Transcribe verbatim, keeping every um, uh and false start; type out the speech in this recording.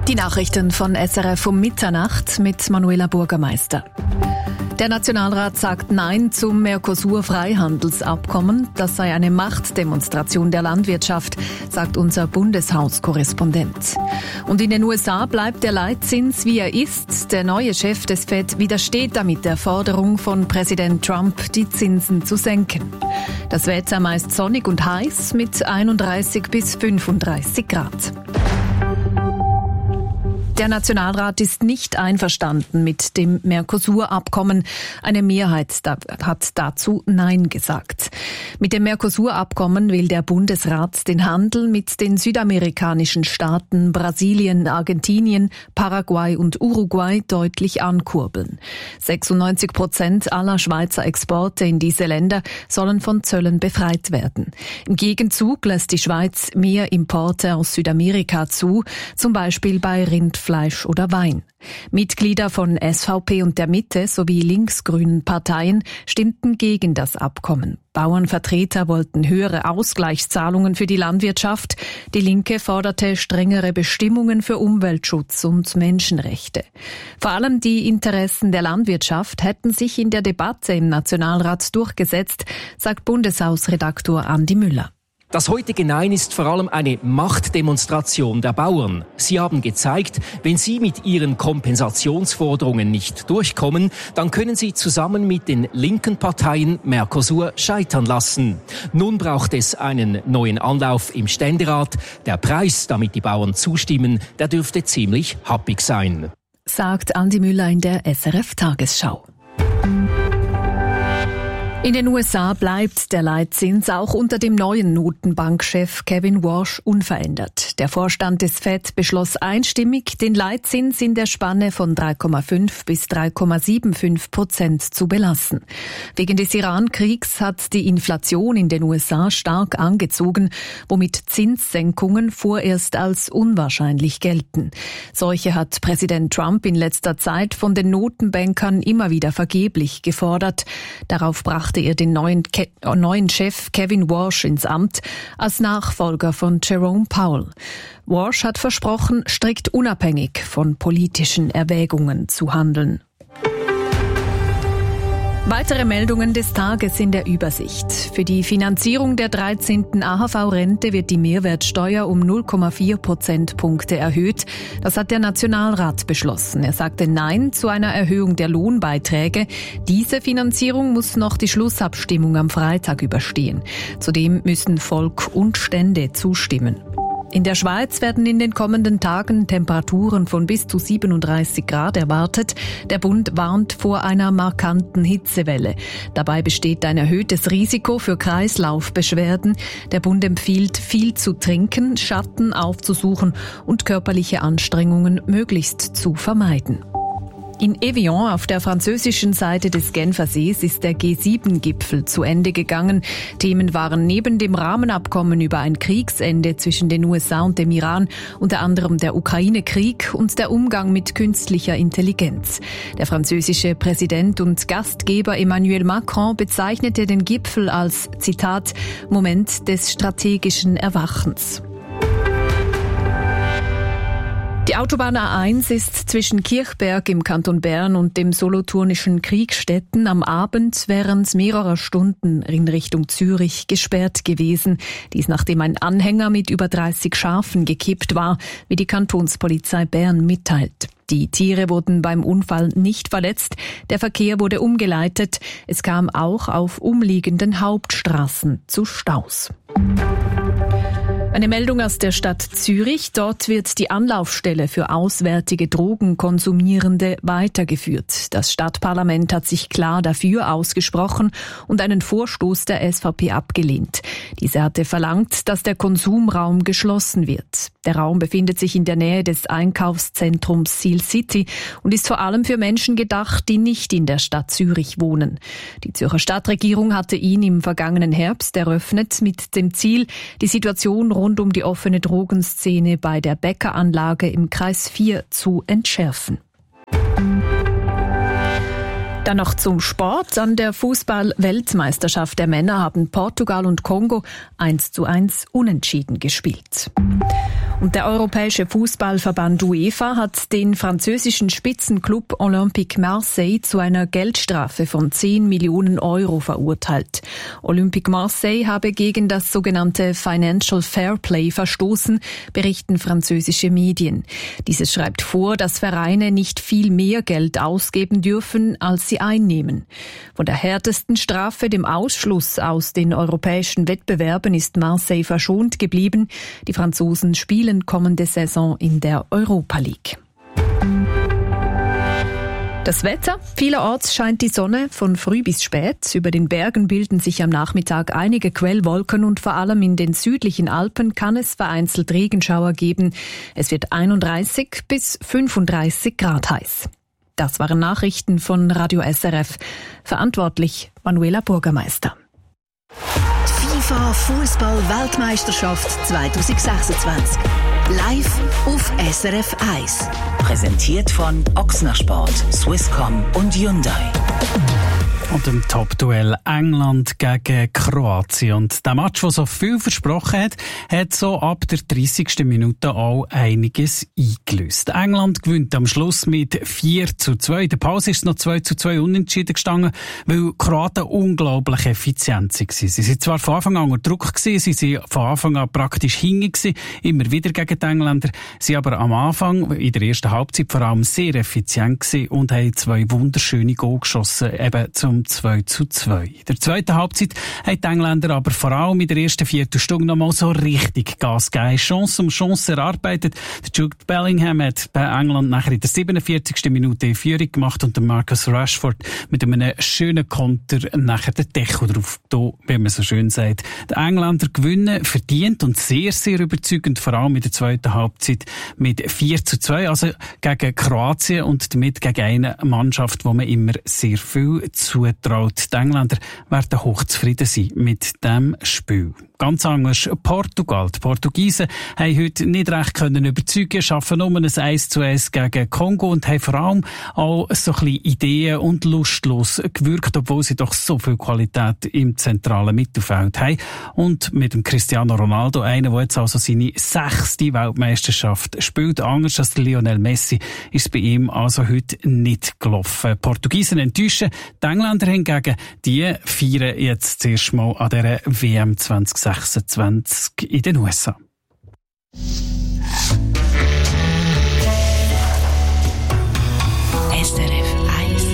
Die Nachrichten von S R F um Mitternacht mit Manuela Burgermeister. Der Nationalrat sagt Nein zum Mercosur-Freihandelsabkommen. Das sei eine Machtdemonstration der Landwirtschaft, sagt unser Bundeshauskorrespondent. Und in den U S A bleibt der Leitzins, wie er ist. Der neue Chef des Fed widersteht damit der Forderung von Präsident Trump, die Zinsen zu senken. Das Wetter meist sonnig und heiß mit einunddreißig bis fünfunddreißig Grad. Der Nationalrat ist nicht einverstanden mit dem Mercosur-Abkommen. Eine Mehrheit hat dazu Nein gesagt. Mit dem Mercosur-Abkommen will der Bundesrat den Handel mit den südamerikanischen Staaten Brasilien, Argentinien, Paraguay und Uruguay deutlich ankurbeln. sechsundneunzig Prozent aller Schweizer Exporte in diese Länder sollen von Zöllen befreit werden. Im Gegenzug lässt die Schweiz mehr Importe aus Südamerika zu, zum Beispiel bei Rindfleisch Fleisch oder Wein. Mitglieder von S V P und der Mitte sowie linksgrünen Parteien stimmten gegen das Abkommen. Bauernvertreter wollten höhere Ausgleichszahlungen für die Landwirtschaft. Die Linke forderte strengere Bestimmungen für Umweltschutz und Menschenrechte. Vor allem die Interessen der Landwirtschaft hätten sich in der Debatte im Nationalrat durchgesetzt, sagt Bundeshausredaktor Andi Müller. Das heutige Nein ist vor allem eine Machtdemonstration der Bauern. Sie haben gezeigt, wenn sie mit ihren Kompensationsforderungen nicht durchkommen, dann können sie zusammen mit den linken Parteien Mercosur scheitern lassen. Nun braucht es einen neuen Anlauf im Ständerat. Der Preis, damit die Bauern zustimmen, der dürfte ziemlich happig sein, sagt Andi Müller in der S R F-Tagesschau. In den U S A bleibt der Leitzins auch unter dem neuen Notenbankchef Kevin Warsh unverändert. Der Vorstand des Fed beschloss einstimmig, den Leitzins in der Spanne von drei Komma fünf bis drei Komma fünfundsiebzig Prozent zu belassen. Wegen des Iran-Kriegs hat die Inflation in den U S A stark angezogen, womit Zinssenkungen vorerst als unwahrscheinlich gelten. Solche hat Präsident Trump in letzter Zeit von den Notenbankern immer wieder vergeblich gefordert. Darauf brachte er den neuen, Ke- neuen Chef Kevin Warsh ins Amt als Nachfolger von Jerome Powell. Warsh hat versprochen, strikt unabhängig von politischen Erwägungen zu handeln. Weitere Meldungen des Tages in der Übersicht. Für die Finanzierung der dreizehnten A H V-Rente wird die Mehrwertsteuer um null Komma vier Prozentpunkte erhöht. Das hat der Nationalrat beschlossen. Er sagte Nein zu einer Erhöhung der Lohnbeiträge. Diese Finanzierung muss noch die Schlussabstimmung am Freitag überstehen. Zudem müssen Volk und Stände zustimmen. In der Schweiz werden in den kommenden Tagen Temperaturen von bis zu siebenunddreißig Grad erwartet. Der Bund warnt vor einer markanten Hitzewelle. Dabei besteht ein erhöhtes Risiko für Kreislaufbeschwerden. Der Bund empfiehlt, viel zu trinken, Schatten aufzusuchen und körperliche Anstrengungen möglichst zu vermeiden. In Evian auf der französischen Seite des Genfersees ist der G sieben Gipfel zu Ende gegangen. Themen waren neben dem Rahmenabkommen über ein Kriegsende zwischen den U S A und dem Iran unter anderem der Ukraine-Krieg und der Umgang mit künstlicher Intelligenz. Der französische Präsident und Gastgeber Emmanuel Macron bezeichnete den Gipfel als, Zitat, Moment des strategischen Erwachens. Die Autobahn A eins ist zwischen Kirchberg im Kanton Bern und dem solothurnischen Kriegstetten am Abend während mehrerer Stunden in Richtung Zürich gesperrt gewesen. Dies nachdem ein Anhänger mit über dreißig Schafen gekippt war, wie die Kantonspolizei Bern mitteilt. Die Tiere wurden beim Unfall nicht verletzt. Der Verkehr wurde umgeleitet. Es kam auch auf umliegenden Hauptstraßen zu Staus. Eine Meldung aus der Stadt Zürich. Dort wird die Anlaufstelle für auswärtige Drogenkonsumierende weitergeführt. Das Stadtparlament hat sich klar dafür ausgesprochen und einen Vorstoß der S V P abgelehnt. Diese hatte verlangt, dass der Konsumraum geschlossen wird. Der Raum befindet sich in der Nähe des Einkaufszentrums Seal City und ist vor allem für Menschen gedacht, die nicht in der Stadt Zürich wohnen. Die Zürcher Stadtregierung hatte ihn im vergangenen Herbst eröffnet mit dem Ziel, die Situation rund um die offene Drogenszene bei der Bäckeranlage im Kreis vier zu entschärfen. Dann noch zum Sport. An der Fußball-Weltmeisterschaft der Männer haben Portugal und Kongo eins zu eins unentschieden gespielt. Und der Europäische Fußballverband UEFA hat den französischen Spitzenklub Olympique Marseille zu einer Geldstrafe von zehn Millionen Euro verurteilt. Olympique Marseille habe gegen das sogenannte Financial Fair Play verstoßen, berichten französische Medien. Dieses schreibt vor, dass Vereine nicht viel mehr Geld ausgeben dürfen, als sie einnehmen. Von der härtesten Strafe, dem Ausschluss aus den europäischen Wettbewerben, ist Marseille verschont geblieben. Die Franzosen spielen kommende Saison in der Europa League. Das Wetter. Vielerorts scheint die Sonne von früh bis spät. Über den Bergen bilden sich am Nachmittag einige Quellwolken und vor allem in den südlichen Alpen kann es vereinzelt Regenschauer geben. Es wird einunddreißig bis fünfunddreißig Grad heiß. Das waren Nachrichten von Radio S R F. Verantwortlich Manuela Burgermeister. FIFA Fußball-Weltmeisterschaft zwanzig sechsundzwanzig. Live auf S R F eins. Präsentiert von Ochsner Sport, Swisscom und Hyundai. Und im Top-Duell England gegen Kroatien. Und der Match, der so viel versprochen hat, hat so ab der dreißigsten Minute auch einiges eingelöst. England gewinnt am Schluss mit vier zu zwei. In der Pause ist es noch zwei zu zwei unentschieden gestanden, weil Kroaten unglaublich effizient waren. Sie waren zwar von Anfang an unter Druck gewesen, sie waren von Anfang an praktisch hinten gewesen, immer wieder gegen die Engländer, sie aber am Anfang, in der ersten Halbzeit vor allem sehr effizient gewesen und haben zwei wunderschöne Goal geschossen, eben zum zwei zu zwei. In der zweiten Halbzeit haben die Engländer aber vor allem in der ersten Viertelstunde noch mal so richtig Gas gegeben. Chance um Chance erarbeitet. Der Jude Bellingham hat bei England nachher in der siebenundvierzigsten Minute in Führung gemacht und der Marcus Rashford mit einem schönen Konter nachher den Deckel drauf, da, wie man so schön sagt. Die Engländer gewinnen verdient und sehr, sehr überzeugend, vor allem in der zweiten Halbzeit mit vier zu zwei, also gegen Kroatien und damit gegen eine Mannschaft, wo man immer sehr viel zutraut. Die Engländer werden hochzufrieden sein mit dem Spiel. Ganz anders Portugal. Die Portugiesen haben heute nicht recht können überzeugen, schaffen nur ein eins zu eins gegen Kongo und haben vor allem auch so ein bisschen Ideen und lustlos gewirkt, obwohl sie doch so viel Qualität im zentralen Mittelfeld haben. Und mit dem Cristiano Ronaldo, einer, der jetzt also seine sechste Weltmeisterschaft spielt, anders als Lionel Messi, ist es bei ihm also heute nicht gelaufen. Die Portugiesen enttäuschen, die Engländer hingegen, die feiern jetzt zuerst mal an dieser W M zwanzig sechsundzwanzig in den U S A. S R